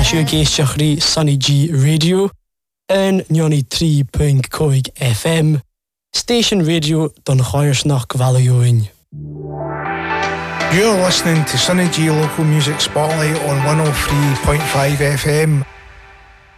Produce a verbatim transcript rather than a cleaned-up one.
sio géisteach rí Sunny G Radio an ninety-three point five F M, Station Radio don Choirsnach Gvalioin. You're listening to Sunny G Local Music Spotlight on one oh three point five F M.